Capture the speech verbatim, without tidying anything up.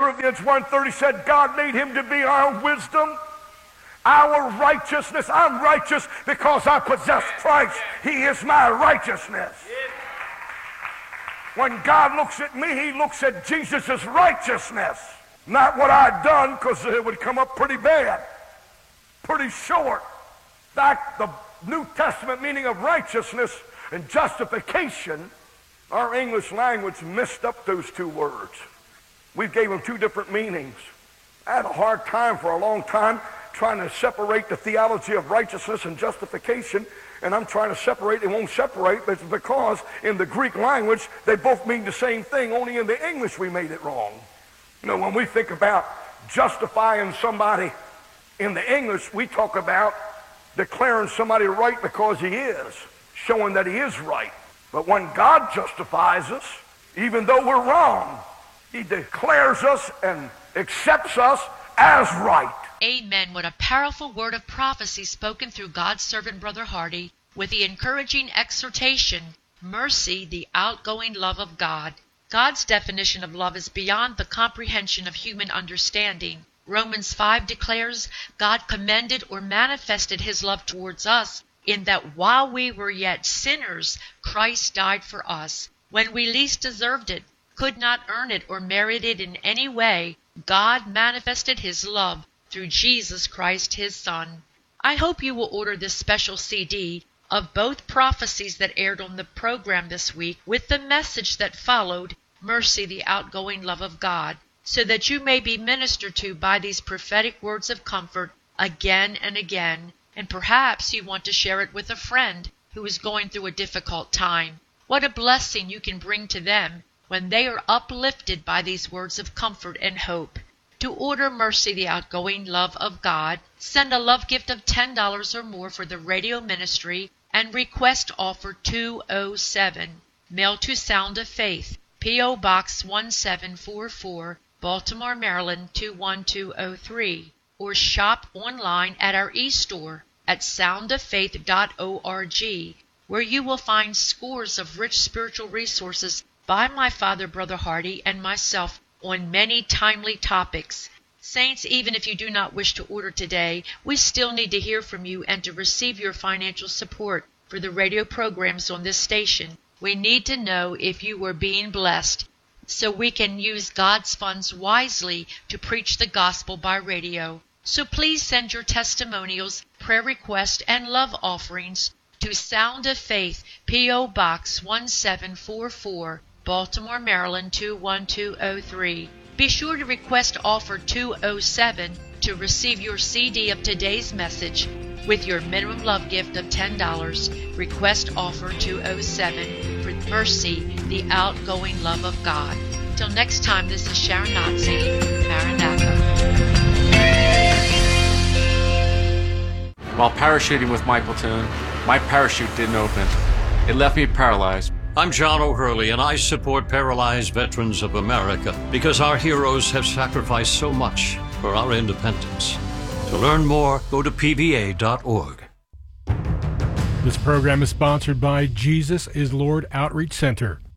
Philippians one thirty said God made him to be our wisdom, our righteousness. I'm righteous because I possess Christ. He is my righteousness. When God looks at me, he looks at Jesus' righteousness. Not what I've done, because it would come up pretty bad, pretty short. In fact, the New Testament meaning of righteousness and justification, our English language messed up those two words. We gave them two different meanings. I had a hard time for a long time trying to separate the theology of righteousness and justification, and I'm trying to separate. It won't separate, but it's because in the Greek language they both mean the same thing, only in the English we made it wrong. You know, when we think about justifying somebody in the English, we talk about declaring somebody right because he is, showing that he is right. But when God justifies us, even though we're wrong, he declares us and accepts us as right. Amen. What a powerful word of prophecy spoken through God's servant, Brother Hardy, with the encouraging exhortation, mercy, the outgoing love of God. God's definition of love is beyond the comprehension of human understanding. Romans five declares God commended or manifested his love towards us in that while we were yet sinners, Christ died for us. When we least deserved it, could not earn it or merit it in any way, God manifested his love through Jesus Christ, his Son. I hope you will order this special C D of both prophecies that aired on the program this week with the message that followed, Mercy, the outgoing love of God, so that you may be ministered to by these prophetic words of comfort again and again, and perhaps you want to share it with a friend who is going through a difficult time. What a blessing you can bring to them when they are uplifted by these words of comfort and hope. To order Mercy, the outgoing love of God, send a love gift of ten dollars or more for the radio ministry and request offer two oh seven. Mail to Sound of Faith, P O. Box one seven four four, Baltimore, Maryland two one two oh three. Or shop online at our e-store at sound of faith dot org, where you will find scores of rich spiritual resources by my father, Brother Hardy, and myself on many timely topics. Saints, even if you do not wish to order today, we still need to hear from you and to receive your financial support for the radio programs on this station. We need to know if you are being blessed so we can use God's funds wisely to preach the gospel by radio. So please send your testimonials, prayer requests, and love offerings to Sound of Faith, P O. Box one seven four four, Baltimore, Maryland two one two oh three. Be sure to request offer two oh seven to receive your C D of today's message with your minimum love gift of ten dollars. Request offer two oh seven for Mercy, the outgoing love of God. Till next time, this is Sharon Nazi, Maranatha. While parachuting with my platoon, my parachute didn't open. It left me paralyzed. I'm John O'Hurley, and I support Paralyzed Veterans of America because our heroes have sacrificed so much for our independence. To learn more, go to P V A dot org. This program is sponsored by Jesus is Lord Outreach Center.